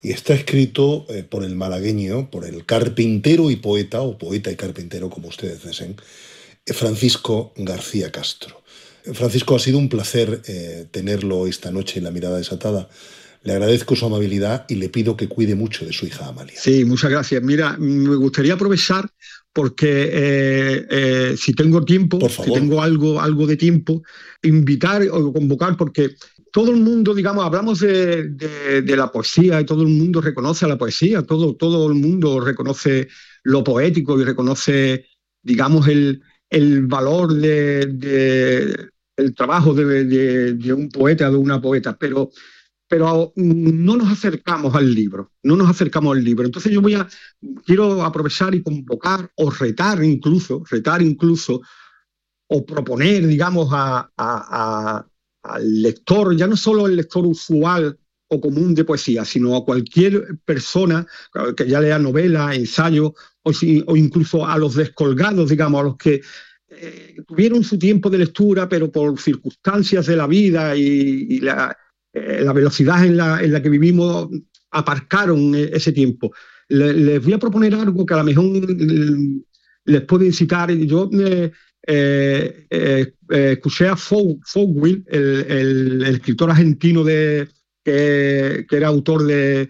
Y está escrito por el malagueño, por el carpintero y poeta, o poeta y carpintero, como ustedes deseen, Francisco García Castro. Francisco, ha sido un placer tenerlo esta noche en La Mirada Desatada. Le agradezco su amabilidad y le pido que cuide mucho de su hija Amalia. Sí, muchas gracias. Mira, me gustaría aprovechar porque si tengo tiempo, por favor, si tengo algo de tiempo, invitar o convocar, porque todo el mundo, digamos, hablamos de la poesía y todo el mundo reconoce a la poesía, todo el mundo reconoce lo poético y reconoce, digamos, el valor del trabajo de un poeta, de una poeta, pero no nos acercamos al libro, Entonces quiero aprovechar y convocar o retar incluso, o proponer, digamos, al lector, ya no solo el lector usual o común de poesía, sino a cualquier persona que ya lea novela, ensayo, o incluso a los descolgados, digamos, a los que tuvieron su tiempo de lectura, pero por circunstancias de la vida y la velocidad en la que vivimos aparcaron ese tiempo. Les voy a proponer algo que a lo mejor les puede incitar. Yo escuché a Fogwill, el escritor argentino que era autor de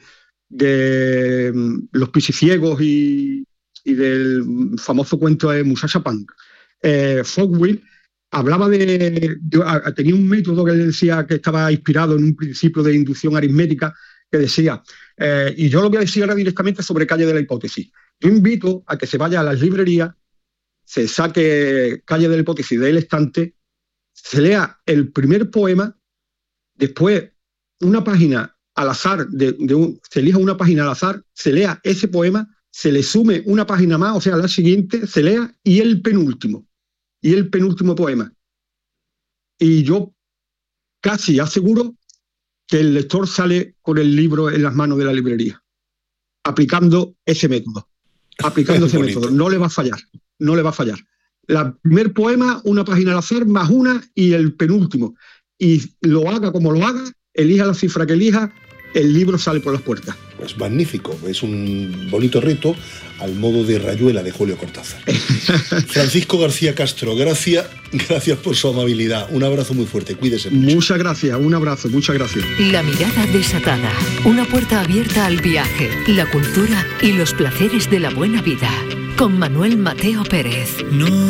Los Pisiciegos y del famoso cuento de Muchacha Punk. Fogwill hablaba tenía un método que él decía que estaba inspirado en un principio de inducción aritmética que decía, y yo lo voy a decir ahora directamente sobre Calle de la Hipótesis. Yo invito a que se vaya a las librerías, se saque Calle de la Hipótesis del estante, se lea el primer poema, después una página al azar, se elija una página al azar, se lea ese poema, se le sume una página más, o sea, la siguiente, se lea y el penúltimo poema. Y yo casi aseguro que el lector sale con el libro en las manos de la librería, aplicando ese método. No le va a fallar. El primer poema, una página al azar, más una y el penúltimo. Y lo haga como lo haga, elija la cifra que elija, el libro sale por las puertas. Pues magnífico, es un bonito reto al modo de Rayuela de Julio Cortázar. Francisco García Castro, gracias por su amabilidad. Un abrazo muy fuerte, cuídese mucho. Muchas gracias, un abrazo, muchas gracias. La Mirada Desatada, una puerta abierta al viaje, la cultura y los placeres de la buena vida. Con Manuel Mateo Pérez. No.